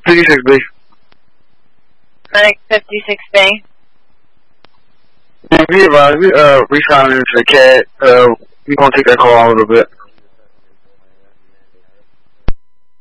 56B. Clinic 56B. We resigning into the CAT. We're going to take that call in a little bit.